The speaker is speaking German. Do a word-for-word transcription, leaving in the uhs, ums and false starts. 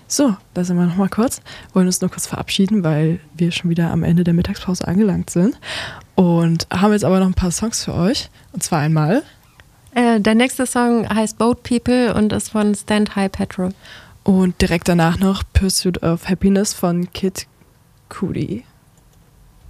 So, da sind wir nochmal kurz. Wollen uns nur kurz verabschieden, weil wir schon wieder am Ende der Mittagspause angelangt sind. Und haben jetzt aber noch ein paar Songs für euch. Und zwar einmal. Äh, der nächste Song heißt Boat People und ist von Stand High Petrol. Und direkt danach noch Pursuit of Happiness von Kid Cudi.